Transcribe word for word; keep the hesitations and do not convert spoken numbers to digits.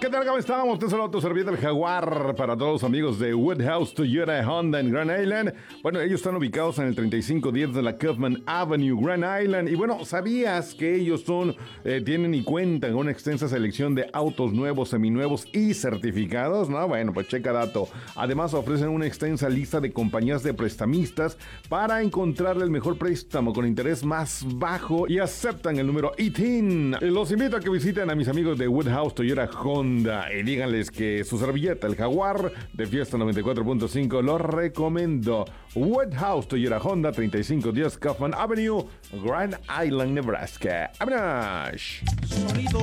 ¿Qué tal? ¿Cómo estamos? Te saludo tu servilleta el Jaguar para todos los amigos de Woodhouse Toyota Honda en Grand Island. Bueno, ellos están ubicados en el treinta y cinco diez de la Kaufman Avenue, Grand Island. Y bueno, ¿sabías que ellos son, eh, tienen y cuentan con una extensa selección de autos nuevos, seminuevos y certificados? No, bueno, pues checa dato. Además ofrecen una extensa lista de compañías de prestamistas para encontrarle el mejor préstamo con interés más bajo y aceptan el número I T I N. Los invito a que visiten a mis amigos de Woodhouse Toyota Honda y díganles que su servilleta, el Jaguar de Fiesta noventa y cuatro punto cinco, lo recomiendo. Woodhouse Toyota Honda, treinta y cinco diez Kaufman Avenue, Grand Island, Nebraska. ¡Vámonos!